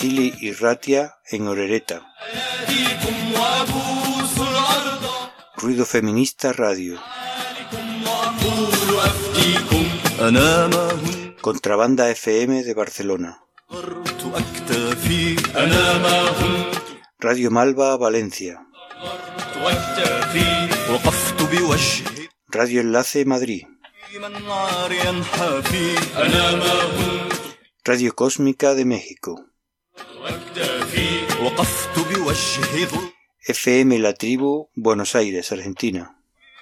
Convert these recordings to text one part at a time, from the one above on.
Cili y Ratia en Orereta. Ruido Feminista Radio. Contrabanda FM de Barcelona. Radio Malva Valencia. Radio Enlace Madrid. Radio Cósmica de México. FM La Tribu, Buenos Aires, Argentina.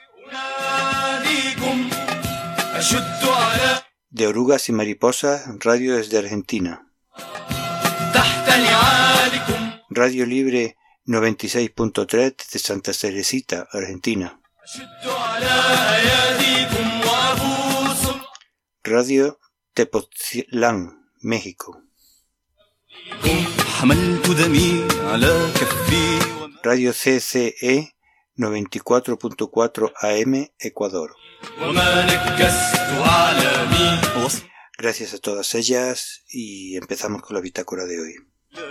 De Orugas y Mariposas, radio desde Argentina. Radio Libre 96.3 de Santa Teresita, Argentina. Radio Tepoztlán, México. Radio CCE 94.4 AM, Ecuador. Gracias a todas ellas y empezamos con la bitácora de hoy.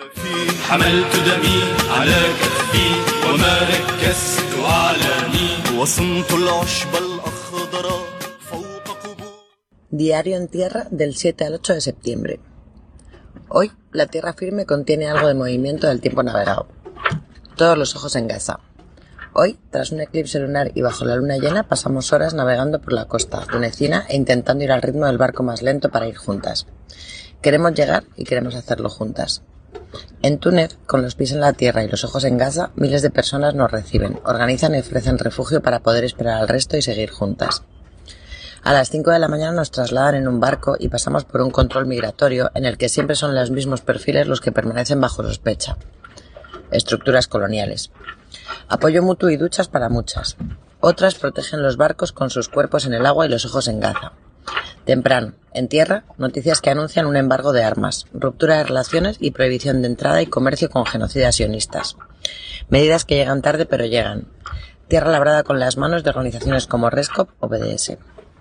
Diario en Tierra del 7 al 8 de septiembre. Hoy la tierra firme contiene algo de movimiento del tiempo navegado. Todos los ojos en Gaza. Hoy, tras un eclipse lunar y bajo la luna llena, pasamos horas navegando por la costa tunecina e intentando ir al ritmo del barco más lento para ir juntas. Queremos llegar y queremos hacerlo juntas. En Túnez, con los pies en la tierra y los ojos en Gaza, miles de personas nos reciben, organizan y ofrecen refugio para poder esperar al resto y seguir juntas. A las 5 de la mañana nos trasladan en un barco y pasamos por un control migratorio en el que siempre son los mismos perfiles los que permanecen bajo sospecha. Estructuras coloniales. Apoyo mutuo y duchas para muchas. Otras protegen los barcos con sus cuerpos en el agua y los ojos en Gaza. Temprano, en tierra, noticias que anuncian un embargo de armas, ruptura de relaciones y prohibición de entrada y comercio con genocidas sionistas. Medidas que llegan tarde pero llegan. Tierra labrada con las manos de organizaciones como Rescop o BDS.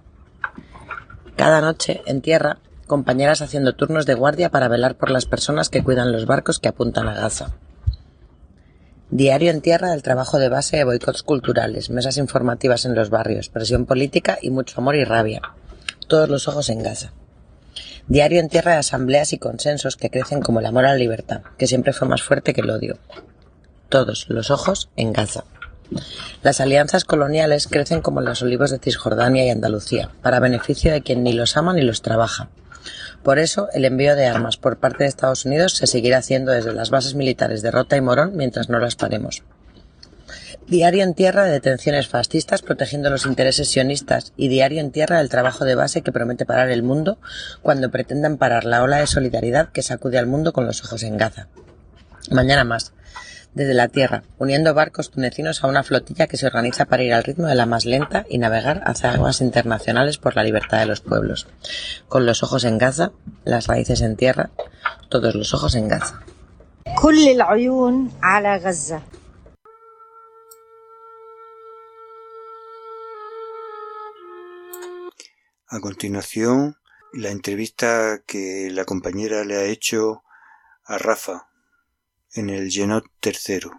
Cada noche, en tierra, compañeras haciendo turnos de guardia para velar por las personas que cuidan los barcos que apuntan a Gaza. Diario en tierra del trabajo de base de boicots culturales, mesas informativas en los barrios, presión política y mucho amor y rabia. Todos los ojos en Gaza. Diario en tierra de asambleas y consensos que crecen como el amor a la libertad, que siempre fue más fuerte que el odio. Todos los ojos en Gaza. Las alianzas coloniales crecen como los olivos de Cisjordania y Andalucía, para beneficio de quien ni los ama ni los trabaja. Por eso, el envío de armas por parte de Estados Unidos se seguirá haciendo desde las bases militares de Rota y Morón mientras no las paremos. Diario en tierra de detenciones fascistas protegiendo los intereses sionistas y diario en tierra del trabajo de base que promete parar el mundo cuando pretendan parar la ola de solidaridad que sacude al mundo con los ojos en Gaza. Mañana más. Desde la tierra, uniendo barcos tunecinos a una flotilla que se organiza para ir al ritmo de la más lenta y navegar hacia aguas internacionales por la libertad de los pueblos. Con los ojos en Gaza, las raíces en tierra, todos los ojos en Gaza. A continuación, la entrevista que la compañera le ha hecho a Rafa en el Genot III.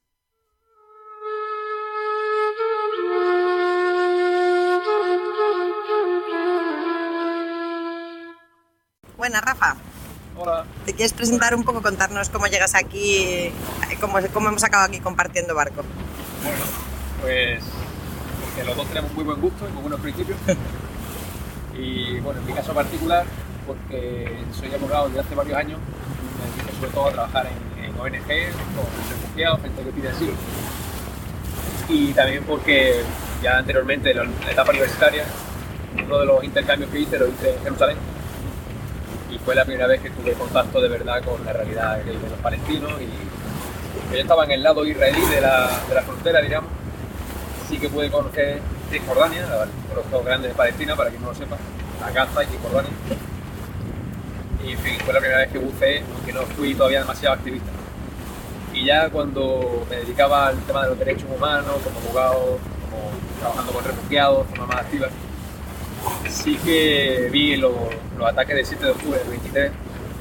Buenas, Rafa. Hola. ¿Te quieres presentar un poco, contarnos cómo llegas aquí, cómo hemos acabado aquí compartiendo barco? Bueno, pues porque los dos tenemos muy buen gusto y muy buenos principios. Y bueno, en mi caso particular, porque soy abogado desde hace varios años, me dedico sobre todo a trabajar en ONG, con refugiados, gente que pide asilo. Y también porque ya anteriormente, en la etapa universitaria, uno de los intercambios que hice lo hice en Jerusalén. Y fue la primera vez que tuve contacto de verdad con la realidad de los palestinos. Y yo estaba en el lado israelí de la frontera, digamos. Sí que pude conocer Cisjordania, los dos grandes de Palestina, para quien no lo sepa, a Gaza y Cisjordania. Y en fin, fue la primera vez que buceé, aunque no fui todavía demasiado activista. Y ya cuando me dedicaba al tema de los derechos humanos, como abogado, como trabajando con refugiados, de forma más activa, sí que vi los ataques del 7 de octubre del 23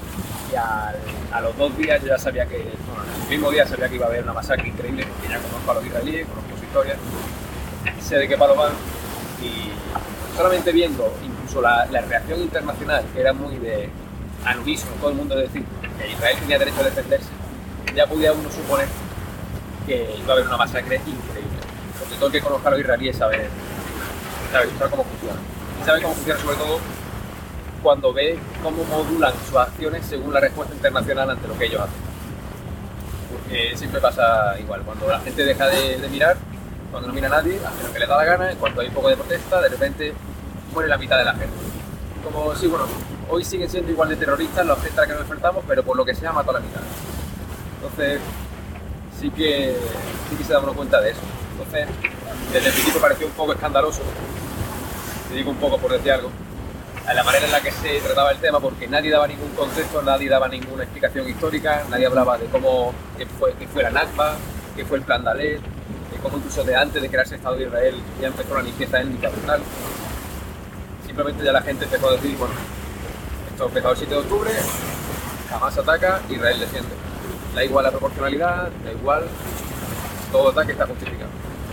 Y a los 2 días yo ya sabía que, bueno, el mismo día sabía que iba a haber una masacre increíble, que ya conozco a los israelíes, conozco su historia, sé de qué palo van, y solamente viendo incluso la reacción internacional, que era muy de al unísono, todo el mundo decir que Israel tenía derecho a defenderse, ya podía uno suponer que iba a haber una masacre increíble. Porque todo el que conozca a los israelíes sabe cómo funciona. Y sabe cómo funciona sobre todo cuando ve cómo modulan sus acciones según la respuesta internacional ante lo que ellos hacen. Porque siempre pasa igual, cuando la gente deja de mirar, cuando no mira a nadie, hace lo que le da la gana, en cuanto hay un poco de protesta, de repente muere la mitad de la gente. Como si, bueno, hoy siguen siendo igual de terroristas los gente a la que nos enfrentamos, pero por lo que sea mató a la mitad. Entonces, sí que se da uno cuenta de eso. Entonces, desde el principio pareció un poco escandaloso, te digo un poco por decir algo, a la manera en la que se trataba el tema, porque nadie daba ningún contexto, nadie daba ninguna explicación histórica, nadie hablaba de cómo qué fue la Nakba, qué fue el plan Dalet, de cómo incluso de antes de crearse el Estado de Israel ya empezó la limpieza étnica brutal. Simplemente ya la gente empezó a decir, bueno, esto empezó el 7 de octubre, Hamas ataca, Israel defiende. Da igual la proporcionalidad, da igual, todo ataque está justificado.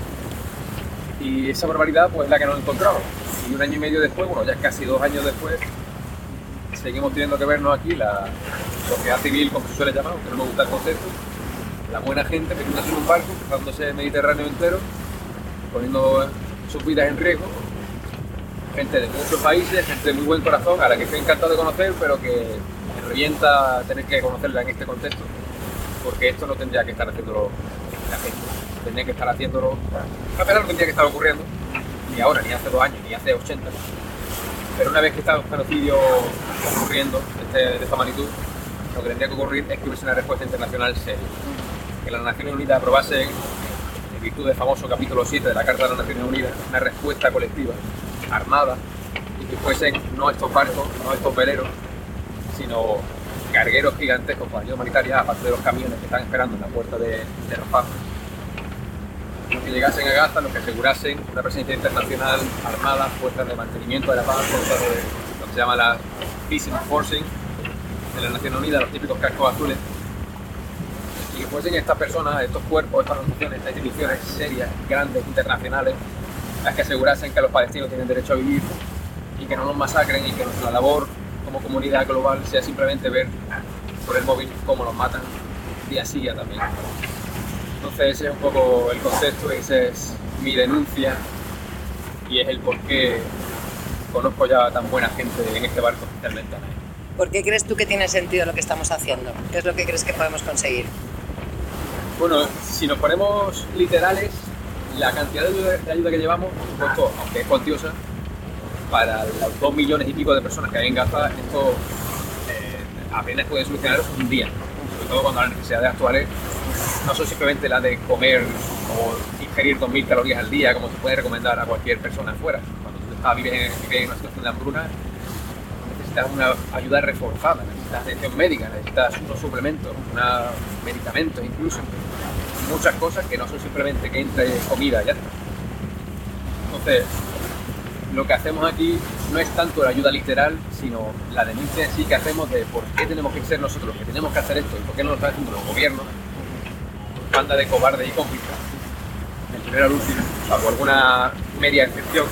Y esa barbaridad pues es la que nos encontramos. Y 1 año y medio después, bueno, ya casi 2 años después, seguimos teniendo que vernos aquí la sociedad civil, como se suele llamar, aunque no me gusta el concepto, la buena gente metiéndose en un barco, cruzándose el Mediterráneo entero, poniendo sus vidas en riesgo, gente de muchos países, gente de muy buen corazón, a la que estoy encantado de conocer, pero que me revienta tener que conocerla en este contexto, porque esto no tendría que estar haciéndolo la gente, tendría que estar haciéndolo, apenas no tendría que estar ocurriendo, ni ahora, ni hace 2 años, ni hace 80. Pero una vez que está un genocidio ocurriendo de esta magnitud, lo que tendría que ocurrir es que hubiese una respuesta internacional seria. Que las Naciones Unidas aprobasen, en virtud del famoso capítulo 7 de la Carta de las Naciones Unidas, una respuesta colectiva, armada, y que fuesen no estos barcos, no estos veleros, sino cargueros gigantescos con ayuda humanitaria, aparte de los camiones que están esperando en la puerta de Rafah, los que llegasen a Gaza, los que asegurasen una presencia internacional armada, fuerzas de mantenimiento de la paz, fuerzas de lo que se llama la Peace Enforcing de las Naciones Unidas, los típicos cascos azules, y que fuesen estas personas, estos cuerpos, estas organizaciones, estas instituciones serias, grandes, internacionales, las que asegurasen que los palestinos tienen derecho a vivir y que no nos masacren y que nuestra labor como comunidad global sea simplemente ver por el móvil cómo los matan día sí día también. Entonces ese es un poco el contexto, esa es mi denuncia y es el por qué conozco ya a tan buena gente en este barco, especialmente a mí. ¿Por qué crees tú que tiene sentido lo que estamos haciendo? ¿Qué es lo que crees que podemos conseguir? Bueno, si nos ponemos literales, la cantidad de ayuda que llevamos, por supuesto, aunque es cuantiosa, para los 2 millones y pico de personas que hay en Gaza, esto apenas puede solucionarlo un día, sobre todo cuando las necesidades actuales no son simplemente las de comer o ingerir 2.000 calorías al día, como se puede recomendar a cualquier persona afuera. Cuando tú vives en una situación de hambruna, necesitas una ayuda reforzada, necesitas atención médica, necesitas unos suplementos, unos medicamentos incluso, muchas cosas que no son simplemente que entre comida y ya está. Entonces, lo que hacemos aquí no es tanto la ayuda literal, sino la denuncia en sí que hacemos de por qué tenemos que ser nosotros los que tenemos que hacer esto y por qué no lo están haciendo los gobiernos, banda de cobardes y cómplices, del primero al último, salvo alguna media excepción.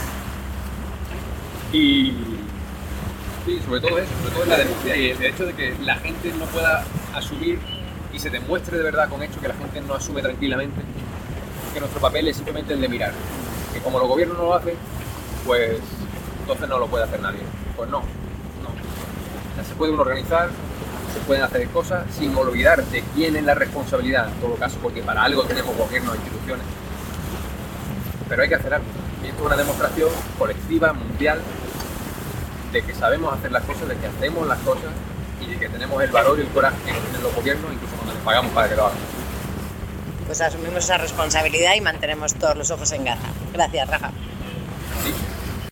Y sí, sobre todo eso, sobre todo es la denuncia y el hecho de que la gente no pueda asumir y se demuestre de verdad con hecho que la gente no asume tranquilamente que nuestro papel es simplemente el de mirar, que como los gobiernos no lo hacen, pues entonces no lo puede hacer nadie. Pues no. O sea, se puede uno organizar, se pueden hacer cosas sin olvidar de quién es la responsabilidad en todo caso, porque para algo tenemos gobiernos e instituciones. Pero hay que hacer algo. Y esto es una demostración colectiva, mundial, de que sabemos hacer las cosas, de que hacemos las cosas y de que tenemos el valor y el coraje que tienen los gobiernos, incluso cuando les pagamos para que lo hagan. Pues asumimos esa responsabilidad y mantenemos todos los ojos en Gaza. Gracias, Rafa.